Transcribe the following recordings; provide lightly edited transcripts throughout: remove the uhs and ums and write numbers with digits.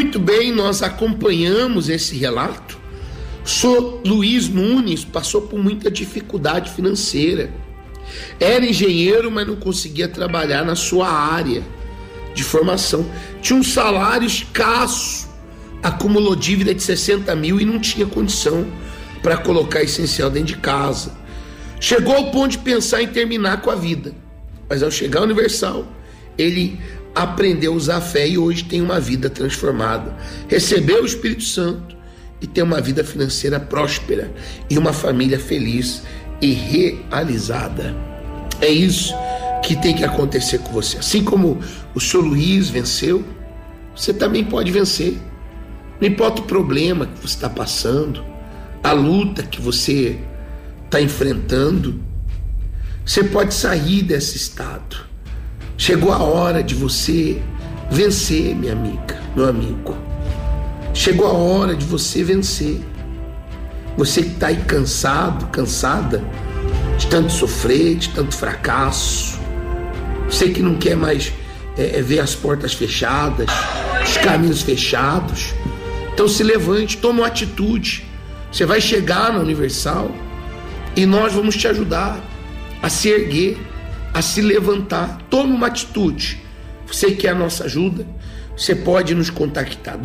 Muito bem, nós acompanhamos esse relato. O senhor Luiz Nunes passou por muita dificuldade financeira. Era engenheiro, mas não conseguia trabalhar na sua área de formação. Tinha um salário escasso, acumulou dívida de 60 mil e não tinha condição para colocar essencial dentro de casa. Chegou ao ponto de pensar em terminar com a vida, mas ao chegar ao Universal, ele aprendeu a usar a fé e hoje tem uma vida transformada. Recebeu o Espírito Santo e tem uma vida financeira próspera e uma família feliz e realizada. É isso que tem que acontecer com você. Assim como o senhor Luiz venceu, você também pode vencer. Não importa o problema que você está passando, a luta que você está enfrentando, você pode sair desse estado. Chegou a hora de você vencer, minha amiga, meu amigo. Chegou a hora de você vencer. Você que está aí cansado, cansada de tanto sofrer, de tanto fracasso. Você que não quer mais ver as portas fechadas, os caminhos fechados. Então se levante, toma uma atitude. Você vai chegar na Universal e nós vamos te ajudar a se erguer, a se levantar. Tome uma atitude. Você que quer a nossa ajuda, você pode nos contactar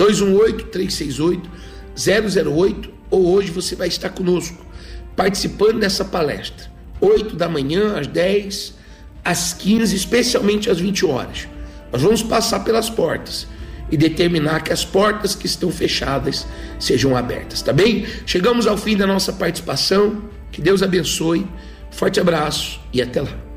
218-368-008 ou hoje você vai estar conosco participando dessa palestra 8 da manhã, às 10, às 15, especialmente às 20 horas. Nós vamos passar pelas portas e determinar que as portas que estão fechadas sejam abertas, tá bem? Chegamos ao fim da nossa participação. Que Deus abençoe. Forte abraço e até lá.